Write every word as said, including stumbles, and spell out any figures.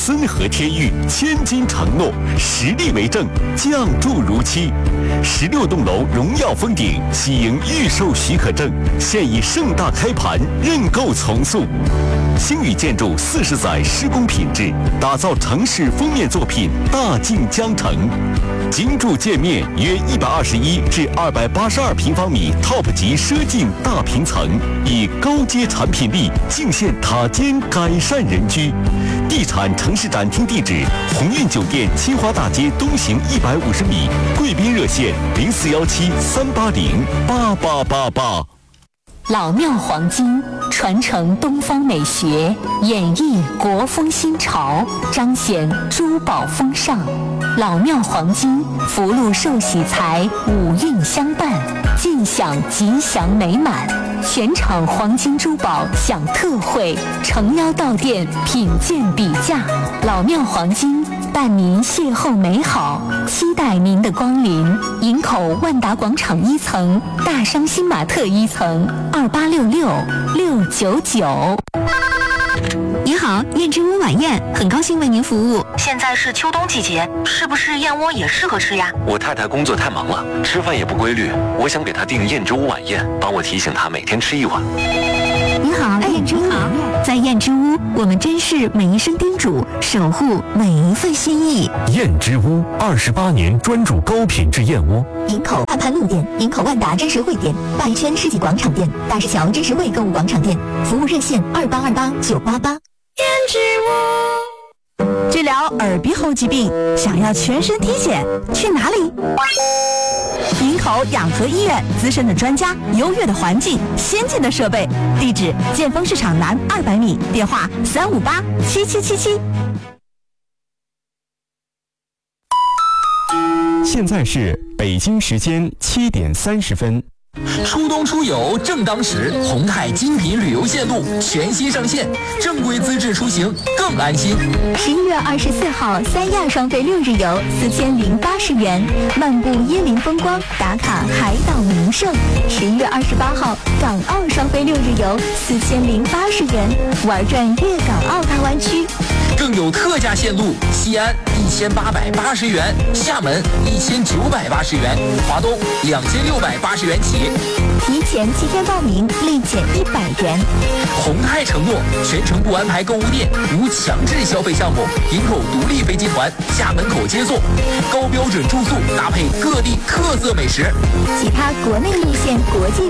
森河天域，千金承诺，实力为证，降注如期。十六栋楼荣耀封顶，喜迎预售许可证，现已盛大开盘，认购从速。星宇建筑四十载施工品质，打造城市封面作品，大进江城。精筑界面约一百二十一至二百八十二平方米 Top 级奢境大平层，以高阶产品力尽现塔尖改善人居。地产城市展厅地址：鸿运酒店清华大街东行一百五十米，贵宾热线零四幺七三八零八八八八。 老庙黄金传承东方美学，演绎国风新潮，彰显珠宝风尚。老庙黄金福禄寿喜财，五运相伴，尽享吉祥美满。全场黄金珠宝享特惠，诚邀到店品鉴比价。老庙黄金伴您邂逅美好，期待您的光临。营口万达广场一层，大商新玛特一层，二八六六六九九。 您好，燕之屋晚宴，很高兴为您服务。 现在是秋冬季节，是不是燕窝也适合吃呀？ 我太太工作太忙了，吃饭也不规律，我想给她订燕之屋晚宴，帮我提醒她每天吃一碗。 您好，燕之屋晚宴，在燕之屋，我们珍视每一声叮嘱，守护每一份心意。 燕之屋二十八年专注高品质燕窝。 营口安盘路店、营口万达真实汇店、大一圈世纪广场店、大石桥真实汇购物广场店，服务热线二八二八九八八。 燕之屋治疗耳鼻喉疾病，想要全身体检，去哪里？营口养和医院，资深的专家，优越的环境，先进的设备，地址建丰市场南二百米，电话三五八七七七七。 现在是北京时间七点三十分。 初冬出游正当时，宏泰精品旅游线路全新上线，正规资质出行更安心。 十一月二十四号，三亚双飞六日游四千零八十元，漫步椰林风光，打卡海岛名胜。十一月二十八号，港澳双飞六日游四千零八十元，玩转粤港澳大湾区。 更有特价线路，西安一千八百八十元，厦门一千九百八十元，华东两千六百八十元起。 提前七天报名，立减一百元。 宏泰承诺全程不安排购物店，无强制消费项目。营口独立飞机团家门口接送，高标准住宿搭配各地特色美食。 其他国内路线、国际